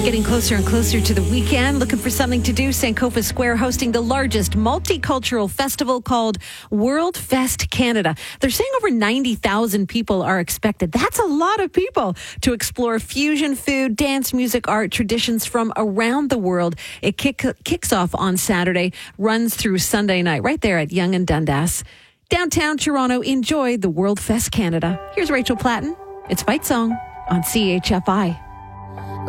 Getting closer and closer to the weekend. Looking for something to do? Sankofa Square hosting the largest multicultural festival called World Fest Canada. They're saying over 90,000 people are expected. That's a lot of people to explore fusion food, dance, music, art, traditions from around the world. It kicks off on Saturday, runs through Sunday night, right there at Yonge and Dundas. Downtown Toronto, enjoy the World Fest Canada. Here's Rachel Platten. It's Fight Song on CHFI.